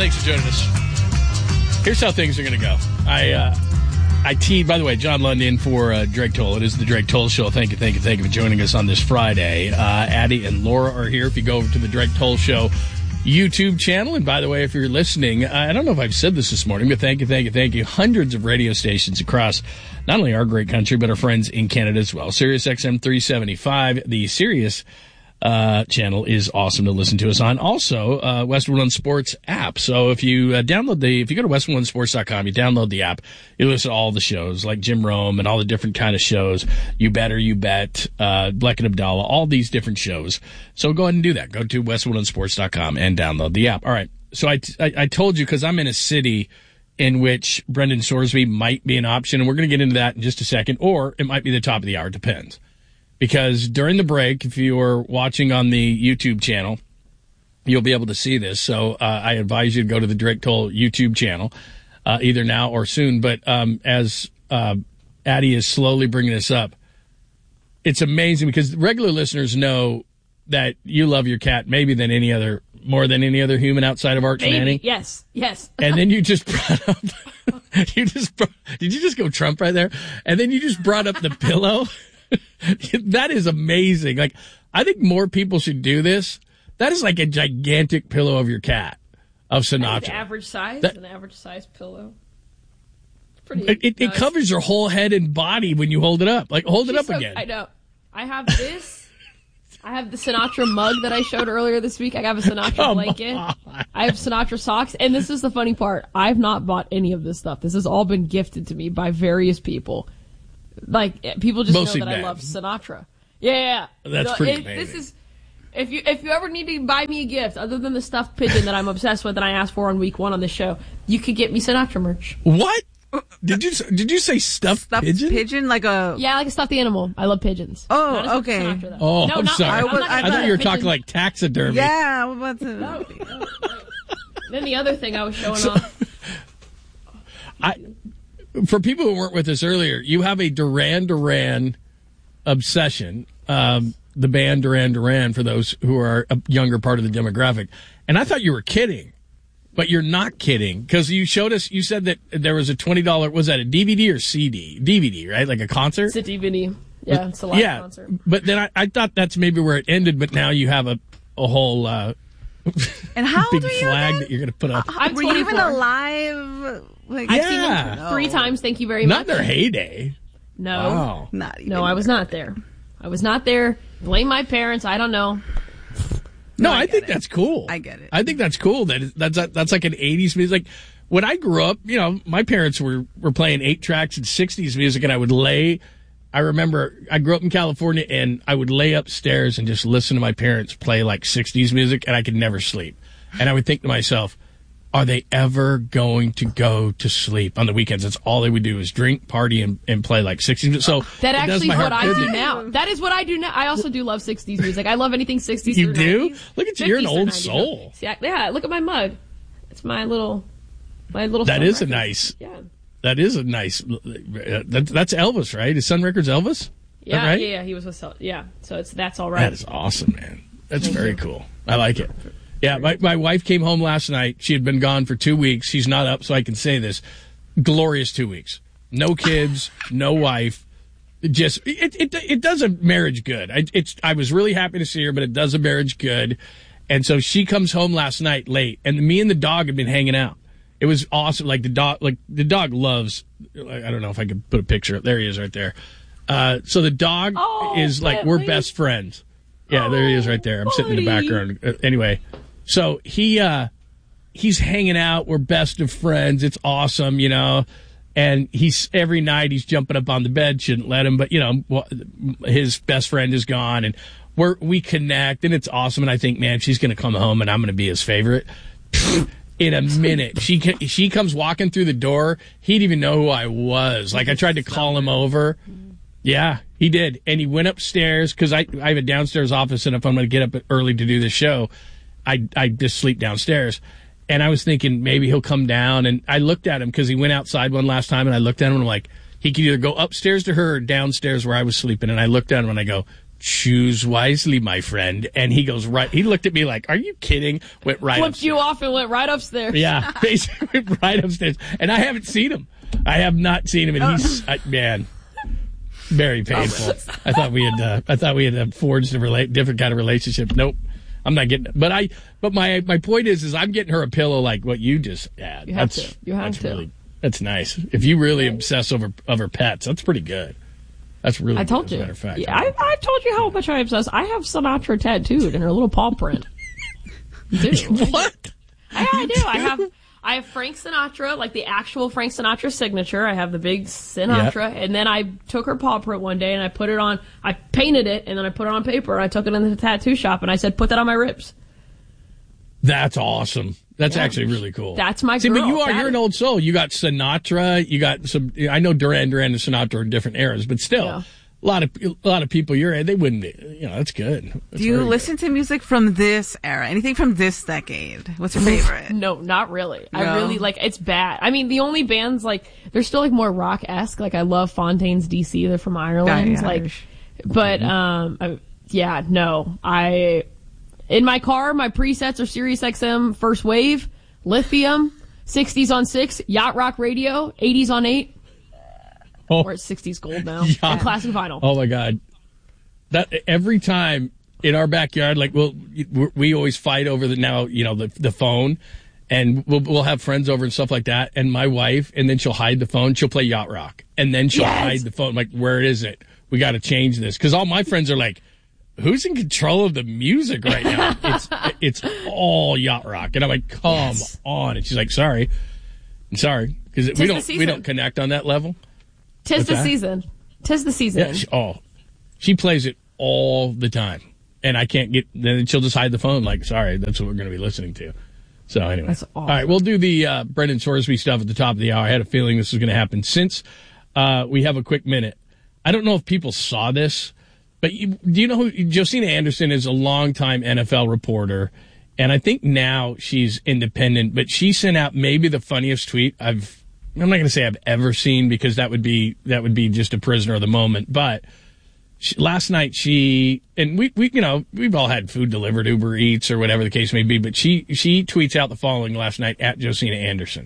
Thanks for joining us. Here's how things are going to go. I teed, by the way, John London for Drake Toll. It is the Drake Toll Show. Thank you for joining us on this Friday. Addie and Laura are here. If you go over to the Drake Toll Show YouTube channel, and by the way, if you're listening, I don't know if I've said this morning, but thank you. Hundreds of radio stations across not only our great country, but our friends in Canada as well. Sirius XM 375, the Sirius channel is awesome to listen to us on. Also, Westwood One Sports app. So if you if you go to westwoodonesports.com, you download the app, you listen to all the shows like Jim Rome and all the different kind of shows. You Bet, Bleck and Abdallah, all these different shows. So go ahead and do that. Go to westwoodonesports.com and download the app. All right. So I told you, because I'm in a city in which Brendan Sorsby might be an option, and we're going to get into that in just a second, or it might be the top of the hour. It depends. Because during the break, if you are watching on the YouTube channel, you'll be able to see this. So I advise you to go to the Drake Toll YouTube channel, either now or soon. But as Addie is slowly bringing this up, it's amazing because regular listeners know that you love your cat more than any other human outside of Arch Manning. Yes. And then you just brought up, did you just go Trump right there? And then you just brought up the pillow. That is amazing. Like, I think more people should do this. That is like a gigantic pillow of your cat, of Sinatra. Average size, an average size pillow. It's pretty. It covers your whole head and body when you hold it up. Like, hold it up again. I know. I have this. I have the Sinatra mug that I showed earlier this week. I have a Sinatra blanket. I have Sinatra socks. And this is the funny part. I've not bought any of this stuff. This has all been gifted to me by various people. Like, people just Mostly know that bad. I love Sinatra. Yeah. That's pretty amazing. This is, if you ever need to buy me a gift, other than the stuffed pigeon that I'm obsessed with and I asked for on week 1 on the show, you could get me Sinatra merch. What? Did you say stuffed pigeon? Pigeon? Like a stuffed animal. I love pigeons. Oh, okay. Sinatra, Oh, no, I'm sorry. I thought you were talking like taxidermy. Yeah, I was about to. No. Then the other thing I was showing off. For people who weren't with us earlier, you have a Duran Duran obsession. The band Duran Duran, for those who are a younger part of the demographic. And I thought you were kidding, but you're not kidding, because you showed us. You said that there was a $20. Was that a DVD or CD? DVD, right? Like a concert. It's a DVD. Yeah, it's a live concert. But then I thought that's maybe where it ended. But now you have a whole and how big old are you flag again? that you're going to put up. I'm Were 24. you even alive? Like, I've seen them 3 times. Thank you very much. Not in their heyday. No. Wow. Not even. No, I was not there. Blame my parents. I don't know. No, I think that's cool. I get it. I think that's cool. That's like an 80s music. Like, when I grew up, my parents were playing 8-tracks and 60s music, and I remember I grew up in California, and I would lay upstairs and just listen to my parents play like 60s music, and I could never sleep. And I would think to myself, are they ever going to go to sleep on the weekends? That's all they would do is drink, party, and play like 60s. So that actually is what I do good. now. That is what I do now. I also do love 60s music. I love anything 60s You through do? 90s. Look at you. You're an 50s through old 90s. soul. See, yeah, look at my mug. It's my little. That is a nice. Yeah. That is a nice. That's Elvis, right? Is Sun Records Elvis? Yeah, right? yeah, he was with. Yeah, so that's all right. That is awesome, man. That's very cool. I like it. Yeah, my wife came home last night. She had been gone for 2 weeks. She's not up, so I can say this. Glorious 2 weeks. No kids, no wife. Just it does a marriage good. I was really happy to see her, but it does a marriage good. And so she comes home last night late, and me and the dog have been hanging out. It was awesome. Like the dog loves. I don't know if I could put a picture up. There he is, right there. So the dog is like, we're best friends. Yeah, there he is, right there. I'm sitting in the background. Anyway. So he's hanging out. We're best of friends. It's awesome, And every night he's jumping up on the bed. Shouldn't let him, but his best friend is gone, and we connect, and it's awesome. And I think, man, she's going to come home, and I'm going to be his favorite. In a minute, she comes walking through the door. He didn't even know who I was. Like, I tried to call him over. Yeah, he did, and he went upstairs because I have a downstairs office, and if I'm going to get up early to do the show, I just sleep downstairs. And I was thinking maybe he'll come down. And I looked at him because he went outside one last time. And I looked at him and I'm like, he could either go upstairs to her or downstairs where I was sleeping. And I looked at him and I go, choose wisely, my friend. And he goes right. He looked at me like, "Are you kidding?" Went right. Flipped upstairs. you off and went right upstairs. Yeah, basically went right upstairs. And I haven't seen him. I have not seen him, and he's man, very painful. I thought we had forged a different kind of relationship. Nope, I'm not getting. But my point is I'm getting her a pillow like what you just had. You have to. You have to. Really, that's nice. If you really obsess over pets, that's pretty good. That's really. I told good, you. As a matter of fact, yeah, I've told you how much I obsess. I have Sinatra tattooed in her little paw print. What? I do. I have Frank Sinatra, like the actual Frank Sinatra signature. I have the big Sinatra, and then I took her paw print one day and I put it on. I painted it and then I put it on paper and I took it in the tattoo shop and I said, "Put that on my ribs." That's awesome. That's actually really cool. That's my See, girl. but you're an old soul. You got Sinatra. You got some. I know Duran and Sinatra are different eras, but still, Yeah. a lot of people your age, they wouldn't. That's good. That's Do you very listen to music from this era? Anything from this decade? What's your favorite? No, not really. I No? really it's bad. I mean, the only bands they're still more rock-esque. Like I love Fontaines DC. They're from Ireland. Yeah, like, Irish. but no. In my car, my presets are Sirius XM First Wave, Lithium, 60s on 6, Yacht Rock Radio, 80s on 8. Oh. Or it's 60s gold now. Yeah. And classic vinyl. Oh my God! That every time in our backyard, we always fight over the phone, and we'll have friends over and stuff like that. And my wife, and then she'll hide the phone. She'll play Yacht Rock, and then she'll hide the phone. Like, where is it? We got to change this because all my friends are like, "Who's in control of the music right now?" It's all Yacht Rock, and I'm like, "Come on!" And she's like, "Sorry, I'm sorry," because we don't connect on that level. Tis the season. Tis the season. Yeah, she plays it all the time, and I can't get. Then she'll just hide the phone. Like, sorry, that's what we're going to be listening to. So anyway, That's awesome. All right, we'll do the Brendan Sorsby stuff at the top of the hour. I had a feeling this was going to happen. Since we have a quick minute, I don't know if people saw this, but do you know who Josina Anderson is? A longtime NFL reporter, and I think now she's independent. But she sent out maybe the funniest tweet I'm not going to say I've ever seen because that would be just a prisoner of the moment. But last night and we've all had food delivered, Uber Eats or whatever the case may be. But she tweets out the following last night at Josina Anderson.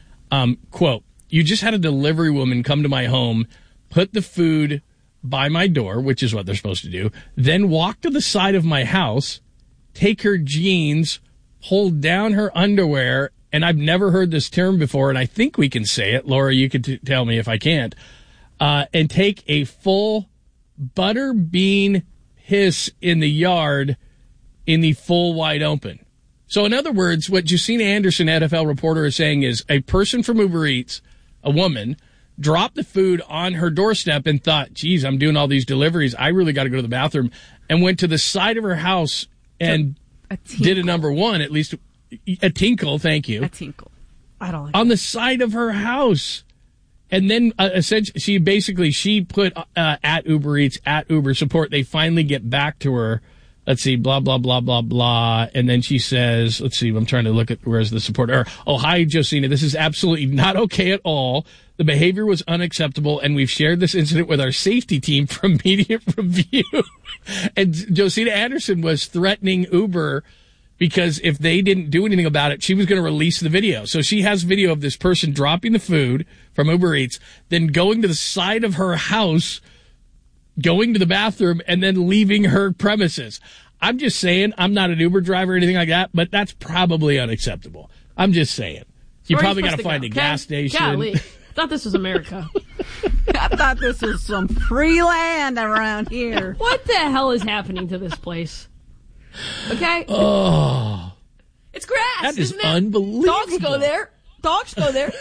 Quote, "You just had a delivery woman come to my home, put the food by my door," which is what they're supposed to do, "then walk to the side of my house, take her jeans, pull down her underwear," and I've never heard this term before, and I think we can say it. Laura, you could tell me if I can't. And take a full butter bean piss in the yard in the full wide open. So in other words, what Josina Anderson, NFL reporter, is saying is a person from Uber Eats, a woman, dropped the food on her doorstep and thought, geez, I'm doing all these deliveries. I really got to go to the bathroom, and went to the side of her house and did a number one, at least a tinkle, thank you. A tinkle. I don't like on the side of her house. And then essentially she put at Uber Eats, at Uber Support. They finally get back to her. Let's see, blah, blah, blah, blah, blah. And then she says, let's see, I'm trying to look at where's the support. Oh, hi, Josina. This is absolutely not okay at all. The behavior was unacceptable, and we've shared this incident with our safety team from Media Review. And Josina Anderson was threatening Uber because if they didn't do anything about it, she was going to release the video. So she has video of this person dropping the food from Uber Eats, then going to the side of her house, going to the bathroom, and then leaving her premises. I'm just saying, I'm not an Uber driver or anything like that, but that's probably unacceptable. I'm just saying. You probably got to find a gas station. Golly. I thought this was America. I thought this was some free land around here. What the hell is happening to this place? Okay? Oh. It's grass, That is isn't it? unbelievable. Dogs go there. Dogs go there.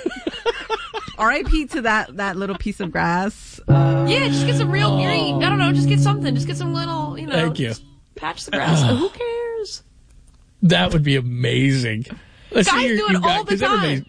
R.I.P. to that little piece of grass. Yeah, just get some real green. I don't know, just get something. Just get some little, Thank you. just patch the grass. Who cares? That would be amazing. Let's Guys see do it all the time.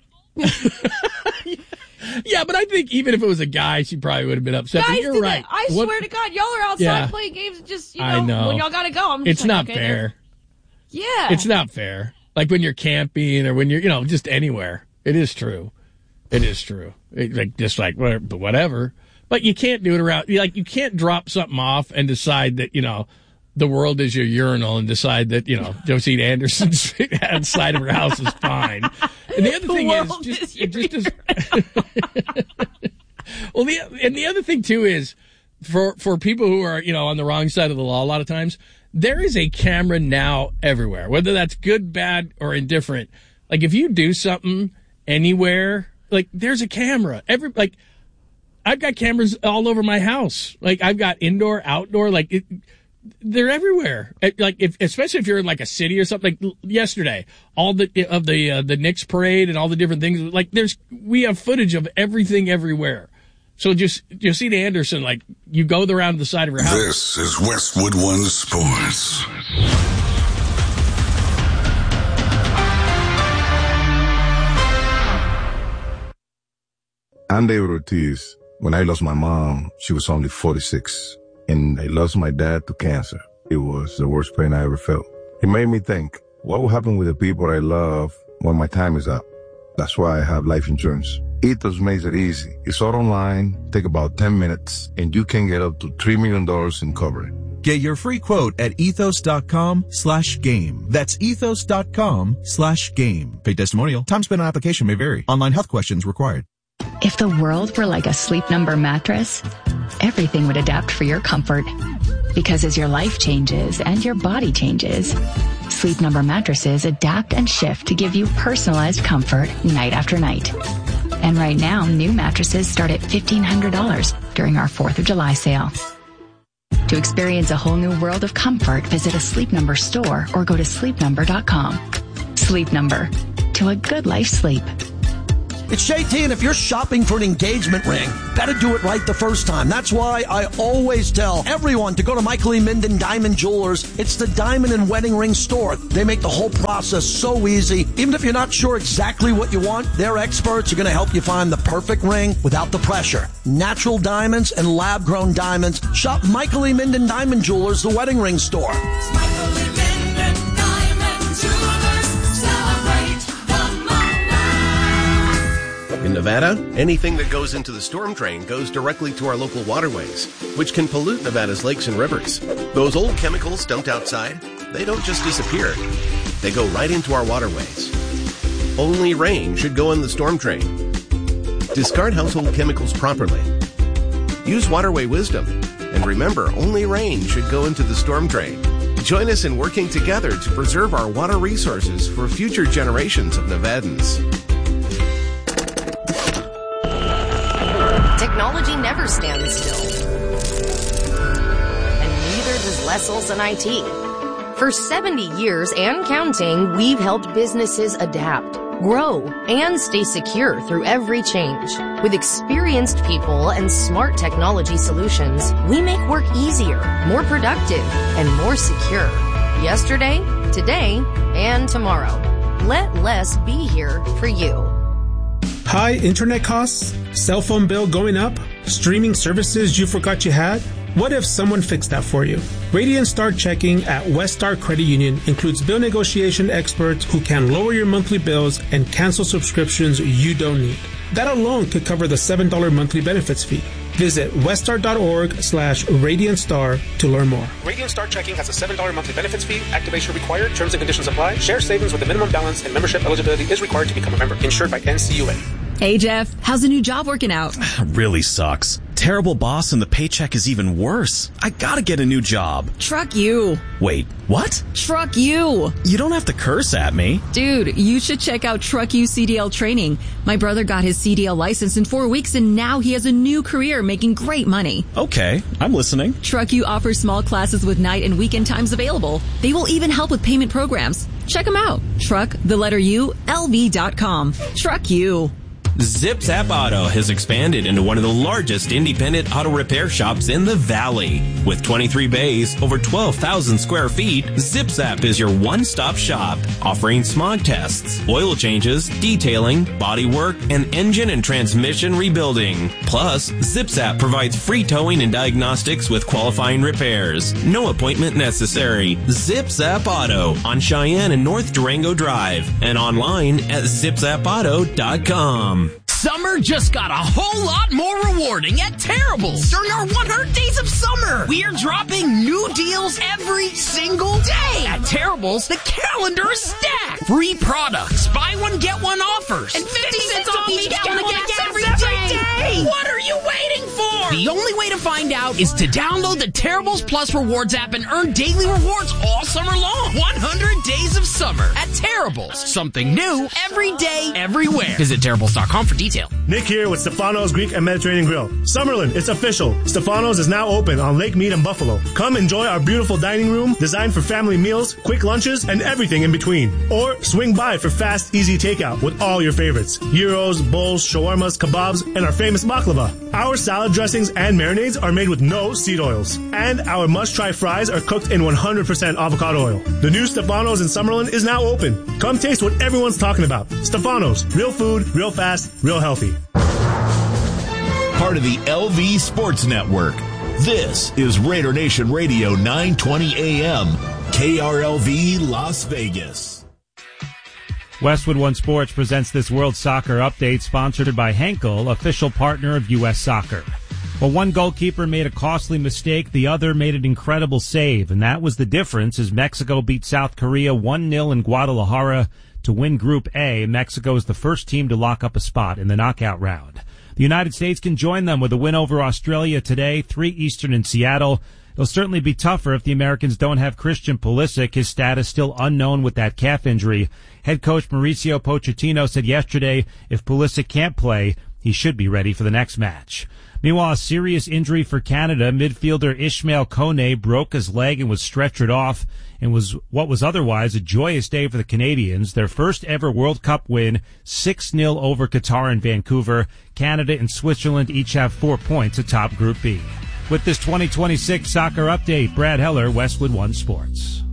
Yeah, but I think even if it was a guy, she probably would have been upset. Guys But you're do right. that. I swear to God, y'all are outside Yeah. playing games and just, I know. when y'all gotta go, I'm just It's like, not okay, fair. Yeah. It's not fair. Like when you're camping or when you're, just anywhere. It is true. It is true. But whatever. But you can't do it around, like, you can't drop something off and decide that, the world is your urinal and decide that, Josine Anderson's side of her house is fine. And the other thing well, the other thing too is for people who are, on the wrong side of the law, a lot of times there is a camera now everywhere, whether that's good, bad, or indifferent. Like, if you do something anywhere, like, there's a camera. I've got cameras all over my house. Like, I've got indoor, outdoor, they're everywhere. Especially if you're in like a city or something. Like yesterday, all the Knicks parade and all the different things. Like, we have footage of everything everywhere. So just Josine Anderson, like, you go around the side of her house. This is Westwood One Sports. I'm David Ortiz. When I lost my mom, she was only 46. And I lost my dad to cancer. It was the worst pain I ever felt. It made me think, what will happen with the people I love when my time is up? That's why I have life insurance. Ethos makes it easy. It's all online, take about 10 minutes, and you can get up to $3 million in coverage. Get your free quote at ethos.com/game. That's ethos.com/game. Paid testimonial. Time spent on application may vary. Online health questions required. If the world were like a Sleep Number mattress, everything would adapt for your comfort. Because as your life changes and your body changes, Sleep Number mattresses adapt and shift to give you personalized comfort night after night. And right now, new mattresses start at $1,500 during our 4th of July sale. To experience a whole new world of comfort, visit a Sleep Number store or go to sleepnumber.com. Sleep Number. To a good life sleep. It's JT, and if you're shopping for an engagement ring, better do it right the first time. That's why I always tell everyone to go to Michael E. Minden Diamond Jewelers. It's the diamond and wedding ring store. They make the whole process so easy. Even if you're not sure exactly what you want, their experts are going to help you find the perfect ring without the pressure. Natural diamonds and lab-grown diamonds. Shop Michael E. Minden Diamond Jewelers, the wedding ring store. It's Michael E. Minden Diamond Jewelers. Celebrate the moment. In Nevada, anything that goes into the storm drain goes directly to our local waterways, which can pollute Nevada's lakes and rivers. Those old chemicals dumped outside, they don't just disappear. They go right into our waterways. Only rain should go in the storm drain. Discard household chemicals properly. Use waterway wisdom. And remember, only rain should go into the storm drain. Join us in working together to preserve our water resources for future generations of Nevadans. Technology never stands still. And neither does Lessel's and IT. For 70 years and counting, we've helped businesses adapt, grow, and stay secure through every change. With experienced people and smart technology solutions, we make work easier, more productive, and more secure. Yesterday, today, and tomorrow. Let Less be here for you. High internet costs? Cell phone bill going up? Streaming services you forgot you had? What if someone fixed that for you? Radiant Star Checking at West Star Credit Union includes bill negotiation experts who can lower your monthly bills and cancel subscriptions you don't need. That alone could cover the $7 monthly benefits fee. Visit weststar.org/RadiantStar to learn more. Radiant Star Checking has a $7 monthly benefits fee. Activation required. Terms and conditions apply. Share savings with a minimum balance and membership eligibility is required to become a member. Insured by NCUA. Hey, Jeff. How's the new job working out? Really sucks. Terrible boss and the paycheck is even worse. I gotta get a new job. Truck you. Wait, what? Truck you. You don't have to curse at me. Dude, you should check out Truck You CDL training. My brother got his CDL license in 4 weeks and now he has a new career making great money. Okay, I'm listening. Truck You offers small classes with night and weekend times available. They will even help with payment programs. Check them out. Truck, the letter U, LV.com. Truck You. Zips App Auto has expanded into one of the largest independent auto repair shops in the Valley. With 23 bays, over 12,000 square feet, Zips App is your one-stop shop, offering smog tests, oil changes, detailing, body work, and engine and transmission rebuilding. Plus, Zips App provides free towing and diagnostics with qualifying repairs. No appointment necessary. Zips App Auto on Cheyenne and North Durango Drive and online at zipsappauto.com. Summer just got a whole lot more rewarding at Terrible's during our 100 Days of Summer. We're dropping new deals every single day. At Terrible's, the calendar is stacked. Free products, buy one, get one offers, and 50 cents off each gallon of gas every day. What are you waiting for? The only way to find out is to download the Terrible's Plus Rewards app and earn daily rewards all summer long. 100 Days of Summer at Terrible's. Something new every day, everywhere. Visit Terrible's.com for detail. Nick here with Stefano's Greek and Mediterranean Grill. Summerlin, it's official. Stefano's is now open on Lake Mead and Buffalo. Come enjoy our beautiful dining room designed for family meals, quick lunches, and everything in between. Or swing by for fast, easy takeout with all your favorites. Gyros, bowls, shawarmas, kebabs, and our famous baklava. Our salad dressings and marinades are made with no seed oils. And our must-try fries are cooked in 100% avocado oil. The new Stefano's in Summerlin is now open. Come taste what everyone's talking about. Stefano's. Real food, real fast, real healthy. Part of the LV Sports Network. This is Raider Nation Radio 920 AM, KRLV Las Vegas. Westwood One Sports presents this World Soccer Update, sponsored by Henkel, official partner of U.S. Soccer. Well, one goalkeeper made a costly mistake, the other made an incredible save, and that was the difference as Mexico beat South Korea 1-0 in Guadalajara to win Group A. Mexico is the first team to lock up a spot in the knockout round. The United States can join them with a win over Australia today, 3 Eastern in Seattle. It'll certainly be tougher if the Americans don't have Christian Pulisic, his status still unknown with that calf injury. Head coach Mauricio Pochettino said yesterday if Pulisic can't play, he should be ready for the next match. Meanwhile, a serious injury for Canada. Midfielder Ishmael Kone broke his leg and was stretchered off, and was what was otherwise a joyous day for the Canadians. Their first ever World Cup win, 6-0 over Qatar and Vancouver. Canada and Switzerland each have 4 points atop Group B. With this 2026 soccer update, Brad Heller, Westwood One Sports.